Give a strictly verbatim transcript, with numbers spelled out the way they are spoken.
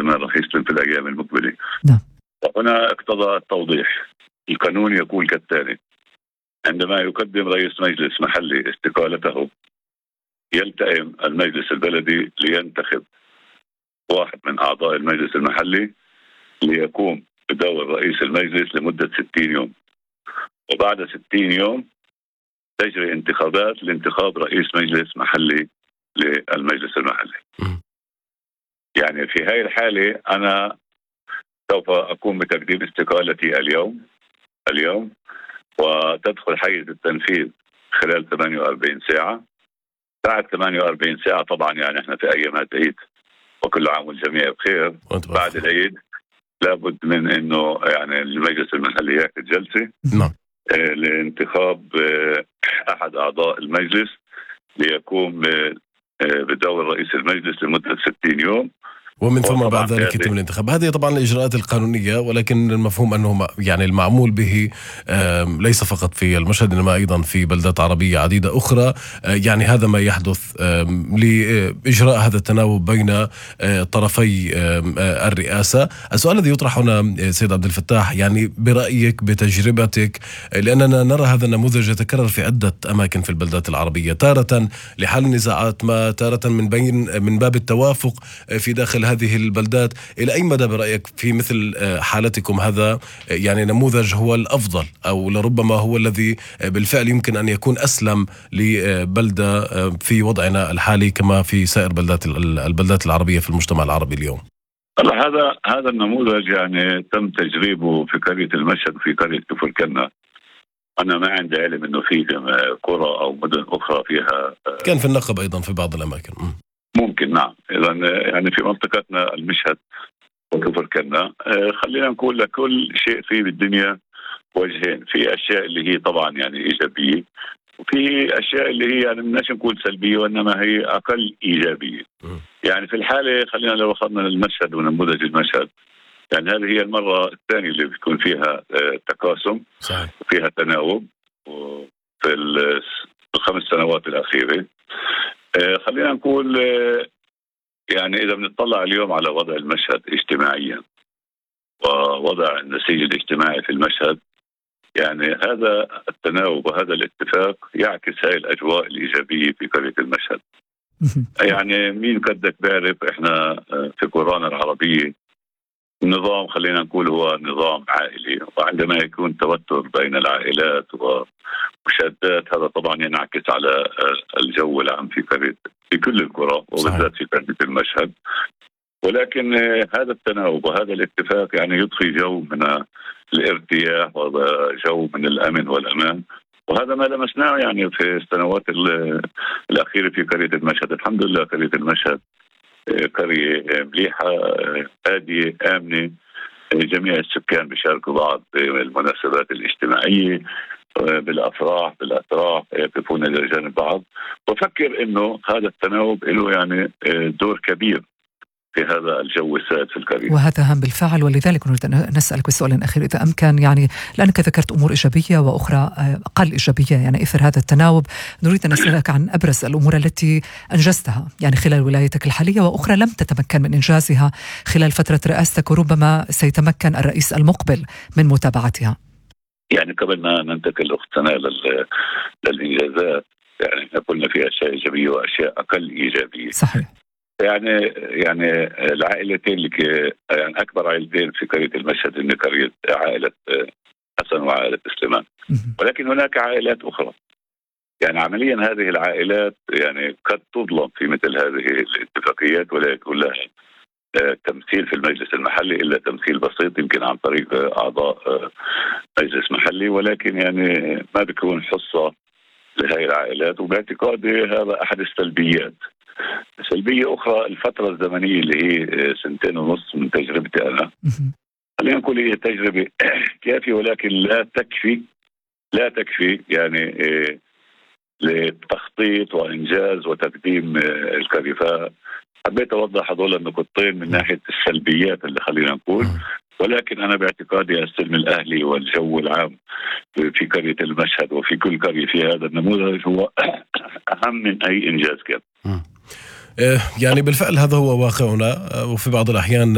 احتمال رح يستلم في الأيام المقبلة. نعم. وهنا اقتضى التوضيح. القانون يقول كالتالي: عندما يقدم رئيس مجلس محلي استقالته يلتئم المجلس البلدي لينتخب واحد من أعضاء المجلس المحلي ليقوم بدور رئيس المجلس لمدة ستين يوم، وبعد ستين يوم تجري انتخابات لانتخاب رئيس مجلس محلي للمجلس المحلي. يعني في هاي الحالة أنا سوف أقوم بتقديم استقالتي اليوم اليوم وتدخل حيز التنفيذ خلال ثمانية وأربعين ساعة. بعد ثمانية وأربعين ساعة طبعا يعني احنا في أيامات عيد وكل عام والجميع بخير، بعد العيد لابد من انه يعني المجلس المحلي ياخذ جلسة نعم آه لانتخاب آه احد اعضاء المجلس ليقوم آه بدور رئيس المجلس لمدة ستين يوم، ومن ثم بعد ذلك يتم الانتخاب. هذه طبعا الإجراءات القانونية، ولكن المفهوم أنه يعني المعمول به ليس فقط في المشهد إنما أيضا في بلدات عربية عديدة أخرى. يعني هذا ما يحدث لإجراء هذا التناوب بين طرفي الرئاسة. السؤال الذي يطرح هنا سيد عبد الفتاح، يعني برأيك بتجربتك، لأننا نرى هذا النموذج يتكرر في عدة أماكن في البلدات العربية، تارة لحل نزاعات ما، تارة من بين من باب التوافق في داخل هذه البلدات. إلى أي مدى برأيك في مثل حالتكم هذا يعني نموذج هو الأفضل، أو لربما هو الذي بالفعل يمكن أن يكون أسلم لبلدة في وضعنا الحالي كما في سائر بلدات البلدات العربية في المجتمع العربي اليوم؟ هذا هذا النموذج يعني تم تجريبه في قرية المشهد وفي قرية كفر كنا. أنا ما عندي علم إنه في قرى أو مدن أخرى فيها، كان في النقب أيضا في بعض الأماكن. ممكن نعم. إذا يعني في منطقتنا المشهد وكفر كنا خلينا نقول لكل شيء فيه بالدنيا وجهين، في أشياء اللي هي طبعا يعني إيجابية، وفي أشياء اللي هي يعني مش نقول سلبية وإنما هي أقل إيجابية. يعني في الحالة خلينا لو أخذنا المشهد ونموذج المشهد، يعني هذه هي المرة الثانية اللي بيكون فيها تقاسم صحيح. وفيها تناوب في الخمس سنوات الأخيرة. خلينا نقول يعني إذا بنطلع اليوم على وضع المشهد اجتماعيا ووضع النسيج الاجتماعي في المشهد، يعني هذا التناوب وهذا الاتفاق يعكس هاي الأجواء الإيجابية في قرية المشهد. يعني مين قدك بعرف إحنا في قرانا العربية النظام خلينا نقول هو نظام عائلي، وعندما يكون توتر بين العائلات ومشادات هذا طبعا ينعكس على الجو العام في قرية في كل القرى وبالذات في قرية المشهد. ولكن هذا التناوب وهذا الاتفاق يعني يضفي جو من الارتياح وجو من الأمن والأمان، وهذا ما لمسناه يعني في السنوات الأخيرة في قرية المشهد. الحمد لله قرية المشهد قرية مليحة هادية آمنة، جميع السكان بيشاركوا بعض بالمناسبات الاجتماعية، بالأفراح بالأتراح يقفون إلى جانب بعض. وفكر إنه هذا التناوب له يعني دور كبير في هذا الجو السائد في القرية، وهذا هم بالفعل. ولذلك نريد أن نسألك السؤال الأخير إذا أمكن، يعني لأنك ذكرت أمور إيجابية وأخرى أقل إيجابية يعني إثر هذا التناوب، نريد أن نسألك عن أبرز الأمور التي أنجزتها يعني خلال ولايتك الحالية، وأخرى لم تتمكن من إنجازها خلال فترة رئاستك وربما سيتمكن الرئيس المقبل من متابعتها. يعني قبل ما ننتقل أخت سناء للإنجازات، يعني قلنا في أشياء إيجابية وأشياء أقل إيجابية. صحيح. يعني يعني العائلتين اللي يعني أكبر عائلتين في قرية المشهد إن قرية عائلة حسن وعائلة سليمان، ولكن هناك عائلات أخرى. يعني عمليا هذه العائلات يعني قد تظلم في مثل هذه الاتفاقيات ولا يكون لها تمثيل في المجلس المحلي إلا تمثيل بسيط يمكن عن طريق أعضاء مجلس محلي، ولكن يعني ما بيكون حصة لهذه العائلات. وباعتقادي هذا أحد السلبيات. سلبية أخرى الفترة الزمنية اللي هي سنتين ونص من تجربتي أنا، خلينا نقول هي تجربة كافية ولكن لا تكفي لا تكفي يعني للتخطيط وإنجاز وتقديم القرية. حبيت أوضح هذول النقطتين من ناحية السلبيات اللي خلينا نقول، ولكن أنا باعتقادي السلم الأهلي والجو العام في قرية المشهد وفي كل قرية في هذا النموذج هو أهم من أي إنجاز كان. يعني بالفعل هذا هو واقعنا، وفي بعض الأحيان